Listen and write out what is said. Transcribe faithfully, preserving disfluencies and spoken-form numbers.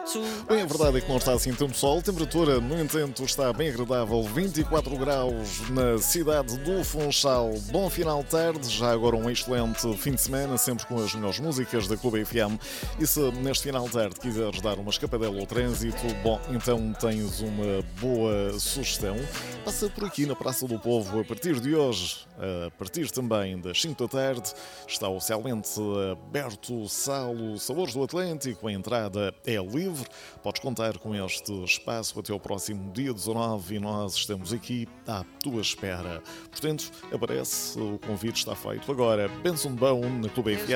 Bem, a verdade é que não está assim tanto sol. A temperatura, no entanto, está bem agradável. vinte e quatro graus na cidade do Funchal. Bom final de tarde. Já agora um excelente fim de semana, sempre com as melhores músicas da Clube F M. E se neste final de tarde quiseres dar uma escapadela ao trânsito, bom, então tens uma boa sugestão. Passa por aqui na Praça do Povo a partir de hoje, a partir também das cinco da tarde. Está o excelente Aberto Salo Sabores do Atlântico. A entrada é livre. Podes contar com este espaço até ao próximo dia dezanove e nós estamos aqui à tua espera. Portanto, aparece, o convite está feito. Agora, Benson Bone na Clube F M.